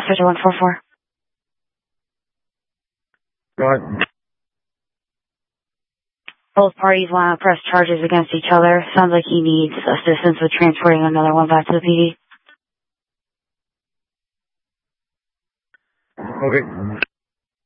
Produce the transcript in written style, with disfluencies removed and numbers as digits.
Officer 144. Go ahead. Both parties want to press charges against each other. Sounds like he needs assistance with transporting another one back to the PD. Okay.